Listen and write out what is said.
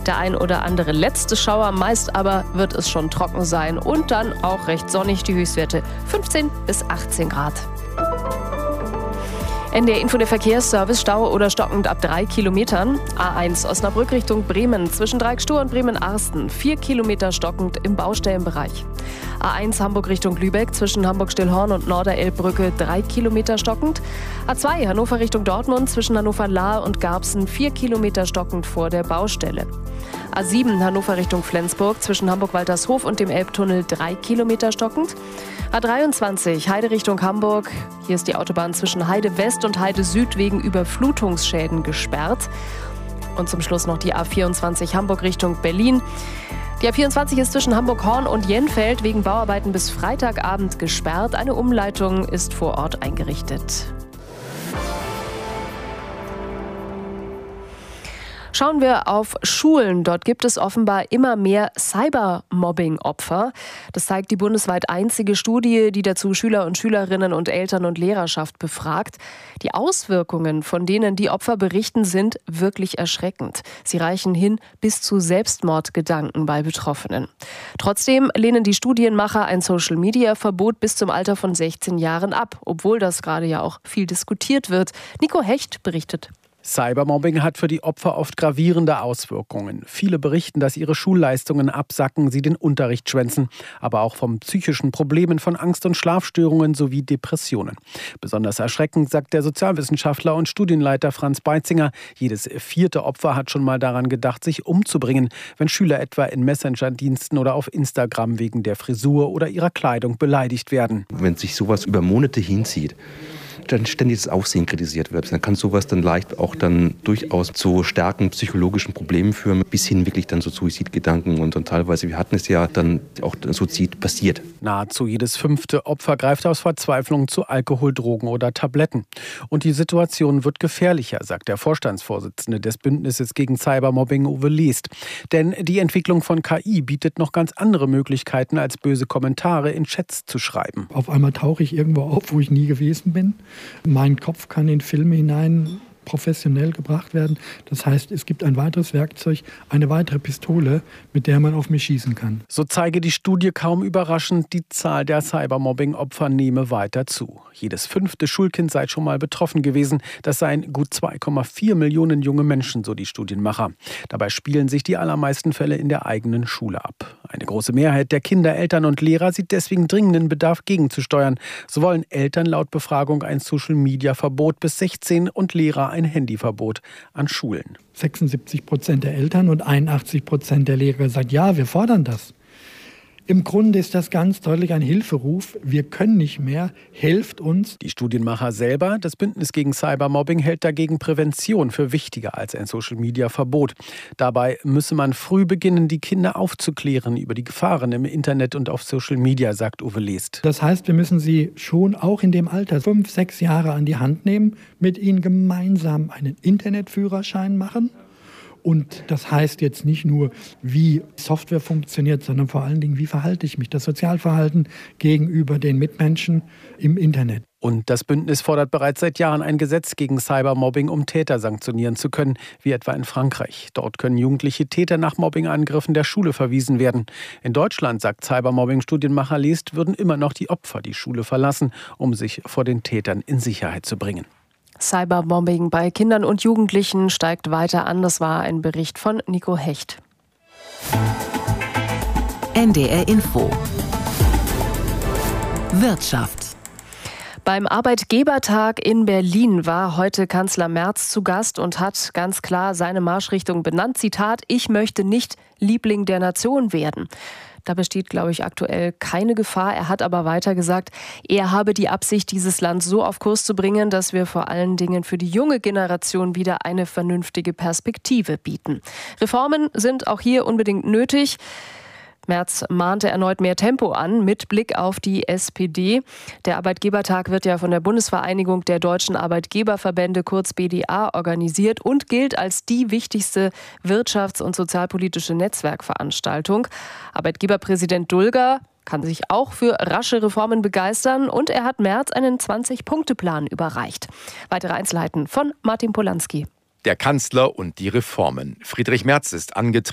Der ein oder andere letzte Schauer, meist aber wird es schon trocken sein und dann auch recht sonnig, die Höchstwerte 15 bis 18 Grad. NDR Info, der Verkehrsservice, Stau oder stockend ab 3 Kilometern. A1 Osnabrück Richtung Bremen zwischen Dreieckstur und Bremen-Arsten 4 Kilometer stockend im Baustellenbereich. A1 Hamburg Richtung Lübeck zwischen Hamburg-Stillhorn und Norderelbbrücke 3 Kilometer stockend. A2 Hannover Richtung Dortmund zwischen Hannover-Lahr und Garbsen 4 Kilometer stockend vor der Baustelle. A7 Hannover Richtung Flensburg zwischen Hamburg-Waltershof und dem Elbtunnel 3 Kilometer stockend. A23 Heide Richtung Hamburg. Hier ist die Autobahn zwischen Heide West und Heide Süd wegen Überflutungsschäden gesperrt. Und zum Schluss noch die A24 Hamburg Richtung Berlin. Die A24 ist zwischen Hamburg-Horn und Jenfeld wegen Bauarbeiten bis Freitagabend gesperrt. Eine Umleitung ist vor Ort eingerichtet. Schauen wir auf Schulen. Dort gibt es offenbar immer mehr Cybermobbing-Opfer. Das zeigt die bundesweit einzige Studie, die dazu Schüler und Schülerinnen und Eltern und Lehrerschaft befragt. Die Auswirkungen, von denen die Opfer berichten, sind wirklich erschreckend. Sie reichen hin bis zu Selbstmordgedanken bei Betroffenen. Trotzdem lehnen die Studienmacher ein Social-Media-Verbot bis zum Alter von 16 Jahren ab, obwohl das gerade ja auch viel diskutiert wird. Nico Hecht berichtet. Cybermobbing hat für die Opfer oft gravierende Auswirkungen. Viele berichten, dass ihre Schulleistungen absacken, sie den Unterricht schwänzen, aber auch von psychischen Problemen, von Angst- und Schlafstörungen sowie Depressionen. Besonders erschreckend, sagt der Sozialwissenschaftler und Studienleiter Franz Beitzinger. Jedes 4. Opfer hat schon mal daran gedacht, sich umzubringen, wenn Schüler etwa in Messenger-Diensten oder auf Instagram wegen der Frisur oder ihrer Kleidung beleidigt werden. Wenn sich sowas über Monate hinzieht, dann ständig das Aussehen kritisiert wird, dann kann sowas dann leicht auch dann durchaus zu starken psychologischen Problemen führen, bis hin wirklich dann zu Suizidgedanken und dann teilweise, wir hatten es ja dann auch Suizid passiert. Nahezu jedes 5. Opfer greift aus Verzweiflung zu Alkohol, Drogen oder Tabletten. Und die Situation wird gefährlicher, sagt der Vorstandsvorsitzende des Bündnisses gegen Cybermobbing, Uwe Lest. Denn die Entwicklung von KI bietet noch ganz andere Möglichkeiten, als böse Kommentare in Chats zu schreiben. Auf einmal tauche ich irgendwo auf, wo ich nie gewesen bin. Mein Kopf kann in Filme hinein professionell gebracht werden. Das heißt, es gibt ein weiteres Werkzeug, eine weitere Pistole, mit der man auf mich schießen kann. So zeige die Studie kaum überraschend, die Zahl der Cybermobbing-Opfer nehme weiter zu. Jedes 5. Schulkind sei schon mal betroffen gewesen. Das seien gut 2,4 Millionen junge Menschen, so die Studienmacher. Dabei spielen sich die allermeisten Fälle in der eigenen Schule ab. Eine große Mehrheit der Kinder, Eltern und Lehrer sieht deswegen dringenden Bedarf, gegenzusteuern. So wollen Eltern laut Befragung ein Social-Media-Verbot bis 16 und Lehrer ein Handyverbot an Schulen. 76% der Eltern und 81% der Lehrer sagen, ja, wir fordern das. Im Grunde ist das ganz deutlich ein Hilferuf. Wir können nicht mehr, helft uns. Die Studienmacher selber, das Bündnis gegen Cybermobbing, hält dagegen Prävention für wichtiger als ein Social-Media-Verbot. Dabei müsse man früh beginnen, die Kinder aufzuklären über die Gefahren im Internet und auf Social Media, sagt Uwe Lest. Das heißt, wir müssen sie schon auch in dem Alter 5, 6 Jahre an die Hand nehmen, mit ihnen gemeinsam einen Internetführerschein machen. Und das heißt jetzt nicht nur, wie Software funktioniert, sondern vor allen Dingen, wie verhalte ich mich, das Sozialverhalten gegenüber den Mitmenschen im Internet. Und das Bündnis fordert bereits seit Jahren ein Gesetz gegen Cybermobbing, um Täter sanktionieren zu können, wie etwa in Frankreich. Dort können jugendliche Täter nach Mobbingangriffen der Schule verwiesen werden. In Deutschland, sagt Cybermobbing-Studienmacher Lest, würden immer noch die Opfer die Schule verlassen, um sich vor den Tätern in Sicherheit zu bringen. Cybermobbing bei Kindern und Jugendlichen steigt weiter an. Das war ein Bericht von Nico Hecht. NDR Info. Wirtschaft. Beim Arbeitgebertag in Berlin war heute Kanzler Merz zu Gast und hat ganz klar seine Marschrichtung benannt. Zitat: Ich möchte nicht Liebling der Nation werden. Da besteht, glaube ich, aktuell keine Gefahr. Er hat aber weiter gesagt, er habe die Absicht, dieses Land so auf Kurs zu bringen, dass wir vor allen Dingen für die junge Generation wieder eine vernünftige Perspektive bieten. Reformen sind auch hier unbedingt nötig. Merz mahnte erneut mehr Tempo an, mit Blick auf die SPD. Der Arbeitgebertag wird ja von der Bundesvereinigung der deutschen Arbeitgeberverbände, kurz BDA, organisiert und gilt als die wichtigste wirtschafts- und sozialpolitische Netzwerkveranstaltung. Arbeitgeberpräsident Dulger kann sich auch für rasche Reformen begeistern und er hat Merz einen 20-Punkte-Plan überreicht. Weitere Einzelheiten von Martin Polanski. Der Kanzler und die Reformen. Friedrich Merz ist angetreten.